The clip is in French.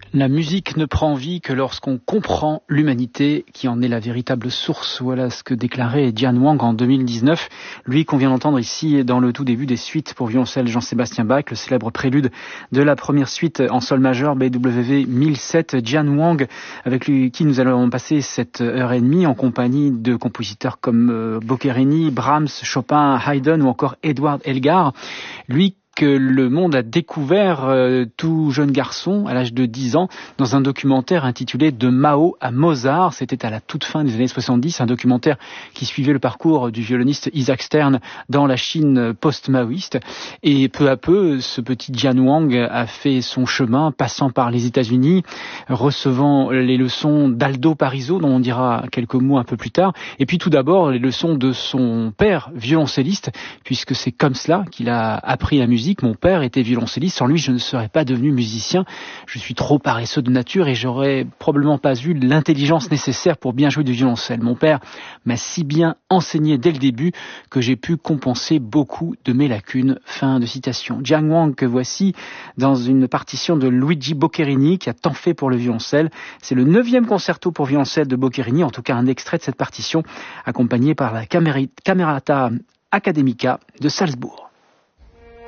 La musique ne prend vie que lorsqu'on comprend l'humanité qui en est la véritable source. Voilà ce que déclarait Diane Wang en 2019. Lui qu'on vient d'entendre ici dans le tout début des suites pour violoncelle Jean-Sébastien Bach, le célèbre prélude de la première suite en sol majeur BWV 1007. Diane Wang, avec lui qui nous allons passer cette heure et demie en compagnie de compositeurs comme Boccherini, Brahms, Chopin, Haydn ou encore Edward Elgar. Lui que le monde a découvert tout jeune garçon à l'âge de 10 ans dans un documentaire intitulé De Mao à Mozart. C'était à la toute fin des années 70, un documentaire qui suivait le parcours du violoniste Isaac Stern dans la Chine post-maoïste. Et peu à peu, ce petit Diane Wang a fait son chemin, passant par les États-Unis, recevant les leçons d'Aldo Pariso, dont on dira quelques mots un peu plus tard. Et puis tout d'abord, les leçons de son père, violoncelliste, puisque c'est comme cela qu'il a appris la musique. Mon père était violoncelliste, sans lui je ne serais pas devenu musicien. Je suis trop paresseux de nature et j'aurais probablement pas eu l'intelligence nécessaire pour bien jouer du violoncelle. Mon père m'a si bien enseigné dès le début que j'ai pu compenser beaucoup de mes lacunes. Fin de citation. Diane Wang que voici dans une partition de Luigi Boccherini qui a tant fait pour le violoncelle. C'est le 9e concerto pour violoncelle de Boccherini, en tout cas un extrait de cette partition accompagné par la Camerata Academica de Salzbourg.